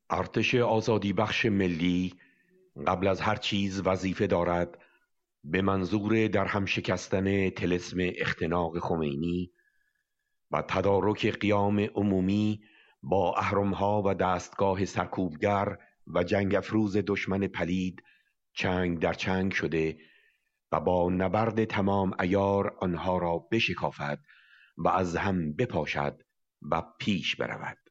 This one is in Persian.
ارتش آزادی بخش ملی قبل از هر چیز وظیفه دارد به منظور در هم شکستن طلسم اختناق خمینی و تدارک قیام عمومی با اهرم‌ها و دستگاه سرکوبگر و جنگ افروز دشمن پلید چنگ در چنگ شده و با نبرد تمام عیار آنها را بشکافد و از هم بپاشد و پیش برود.